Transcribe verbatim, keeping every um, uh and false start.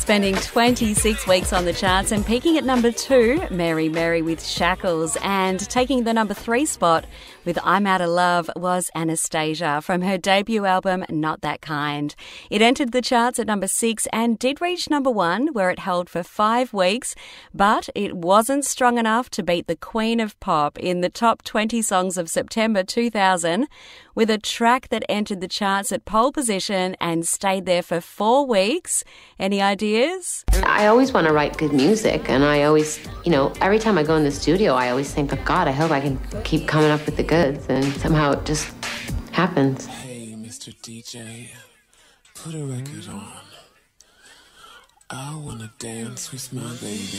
spending twenty-six weeks on the charts and peaking at number two, Mary Mary with Shackles, and taking the number three spot with I'm Outta Love was Anastasia from her debut album Not That Kind. It entered the charts at number six and did reach number one, where it held for five weeks, but it wasn't strong enough to beat the Queen of Pop in the top twenty songs of September two thousand, with a track that entered the charts at pole position and stayed there for four weeks. Any ideas? I always want to write good music, and I always, you know, every time I go in the studio, I always think, but God, I hope I can keep coming up with the goods, and somehow it just happens. Hey, Mister D J, put a record on. I want to dance with my baby.